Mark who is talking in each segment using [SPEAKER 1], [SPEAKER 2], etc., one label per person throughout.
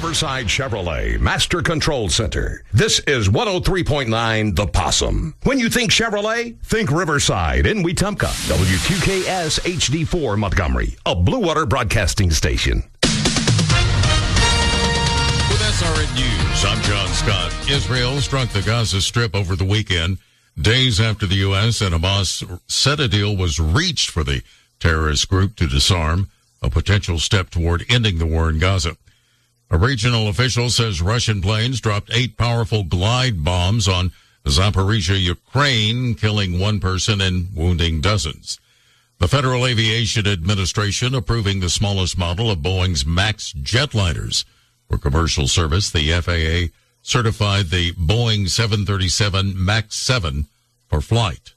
[SPEAKER 1] Riverside Chevrolet Master Control Center. This is 103.9 The Possum. When you think Chevrolet, think Riverside in Wetumpka. WQKS HD4 Montgomery, a Blue Water broadcasting station.
[SPEAKER 2] With SRN News, I'm John Scott. Israel struck the Gaza Strip over the weekend, days after the U.S. and Hamas said a deal was reached for the terrorist group to disarm, a potential step toward ending the war in Gaza. A regional official says Russian planes dropped 8 powerful glide bombs on Zaporizhia, Ukraine, killing 1 person and wounding dozens. The Federal Aviation Administration approving the smallest model of Boeing's MAX jetliners for commercial service. The FAA certified the Boeing 737 MAX 7 for flight.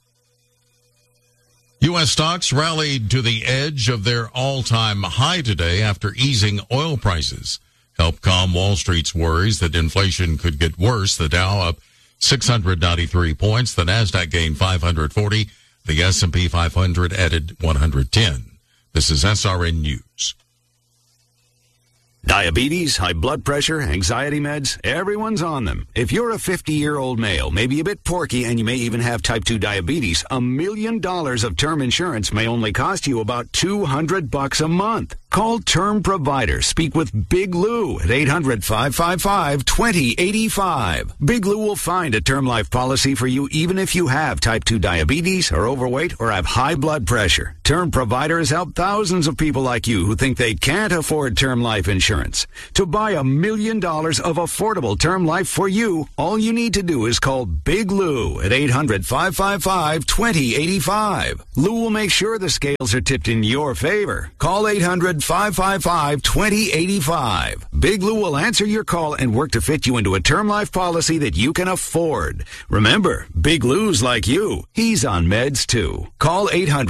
[SPEAKER 2] U.S. stocks rallied to the edge of their all-time high today after easing oil prices helped calm Wall Street's worries that inflation could get worse. The Dow up 693 points. The Nasdaq gained 540. The S&P 500 added 110. This is SRN News.
[SPEAKER 3] Diabetes, high blood pressure, anxiety meds, everyone's on them. If you're a 50-year-old male, maybe a bit porky, and you may even have type 2 diabetes, $1 million of term insurance may only cost you about $200 a month. Call Term Provider. Speak with Big Lou at 800-555-2085. Big Lou will find a term life policy for you even if you have type 2 diabetes, are overweight, or have high blood pressure. Term Provider has helped thousands of people like you who think they can't afford term life insurance. To buy $1 million of affordable term life for you, all you need to do is call Big Lou at 800-555-2085. Lou will make sure the scales are tipped in your favor. Call 800-555-2085. Big Lou will answer your call and work to fit you into a term life policy that you can afford. Remember, Big Lou's like you. He's on meds too. Call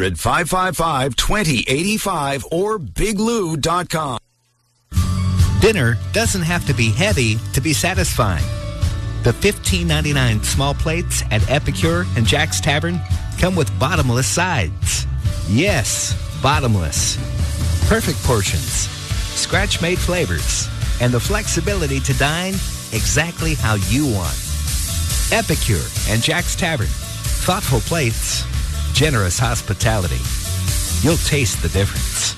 [SPEAKER 3] 800-555-2085 or biglou.com.
[SPEAKER 4] Dinner doesn't have to be heavy to be satisfying. The $15.99 small plates at Epicure and Jack's Tavern come with bottomless sides. Yes, bottomless. Perfect portions, scratch-made flavors, and the flexibility to dine exactly how you want. Epicure and Jack's Tavern. Thoughtful plates, generous hospitality. You'll taste the difference.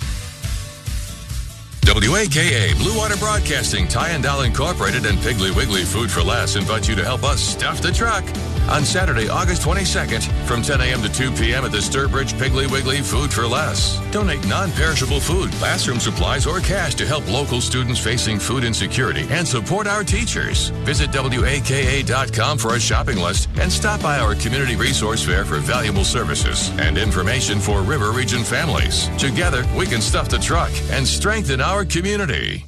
[SPEAKER 5] WAKA, Blue Water Broadcasting, Ty and Doll Incorporated, and Piggly Wiggly Food for Less invite you to help us stuff the truck on Saturday, August 22nd from 10 a.m. to 2 p.m. at the Sturbridge Piggly Wiggly Food for Less. Donate non-perishable food, classroom supplies, or cash to help local students facing food insecurity and support our teachers. Visit WAKA.com for a shopping list and stop by our community resource fair for valuable services and information for River Region families. Together, we can stuff the truck and strengthen our community.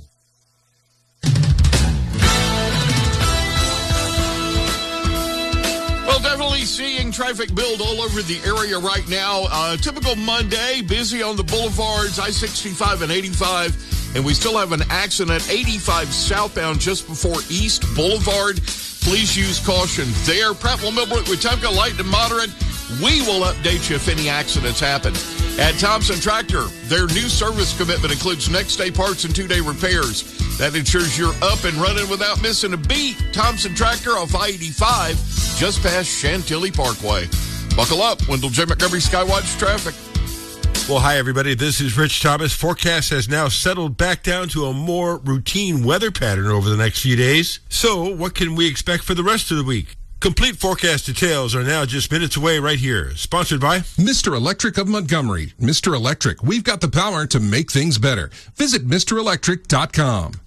[SPEAKER 2] Well, definitely seeing traffic build all over the area right now. Typical Monday, busy on the boulevards, I-65 and 85. And we still have an accident, 85 southbound just before East Boulevard. Please use caution there. Prattville, Millbrook, Wetumpka, light to moderate. We will update you if any accidents happen. At Thompson Tractor, their new service commitment includes next-day parts and 2-day repairs. That ensures you're up and running without missing a beat. Thompson Tractor off I-85, just past Chantilly Parkway. Buckle up. Wendell J. Montgomery Skywatch Traffic.
[SPEAKER 6] Well, hi, everybody. This is Rich Thomas. Forecast has now settled back down to a more routine weather pattern over the next few days. So, what can we expect for the rest of the week? Complete forecast details are now just minutes away right here. Sponsored by
[SPEAKER 7] Mr. Electric of Montgomery. Mr. Electric, we've got the power to make things better. Visit MrElectric.com.